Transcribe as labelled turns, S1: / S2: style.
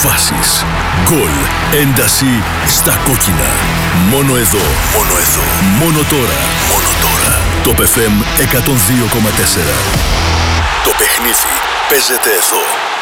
S1: φάσεις, γκολ, ένταση στα κόκκινα. Μόνο εδώ, μόνο εδώ, μόνο τώρα, μόνο τώρα. Το FM 102,4. Το παιχνίδι παίζεται εδώ.